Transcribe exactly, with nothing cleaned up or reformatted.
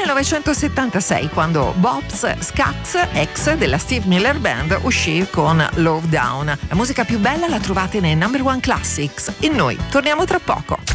millenovecentosettantasei, quando Bob's Scaggs, ex della Steve Miller Band, uscì con Love Down. La musica più bella la trovate nei Number One Classics e noi torniamo tra poco.